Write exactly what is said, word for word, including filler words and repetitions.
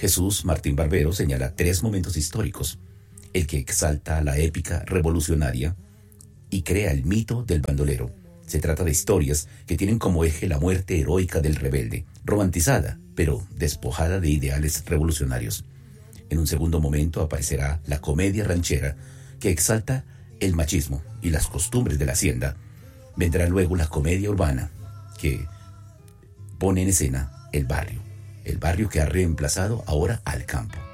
Jesús Martín Barbero señala tres momentos históricos: el que exalta la épica revolucionaria y crea el mito del bandolero. Se trata de historias que tienen como eje la muerte heroica del rebelde, romantizada, pero despojada de ideales revolucionarios. En un segundo momento aparecerá la comedia ranchera, que exalta el machismo y las costumbres de la hacienda. Vendrá luego la comedia urbana, que pone en escena el barrio, el barrio que ha reemplazado ahora al campo.